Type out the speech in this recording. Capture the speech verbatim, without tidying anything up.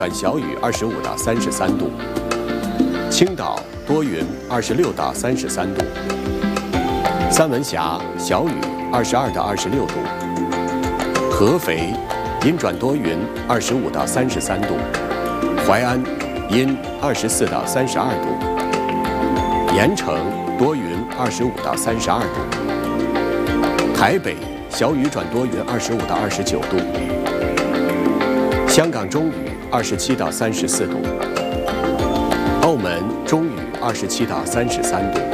转小雨二十五到三十三度，青岛多云二十六到三十三度，三文峡小雨二十二到二十六度，合肥阴转多云二十五到三十三度，淮安阴二十四到三十二度，盐城多云二十五到三十二度，台北小雨转多云二十五到二十九度，香港中雨二十七到三十四度，澳门中雨二十七到三十三度。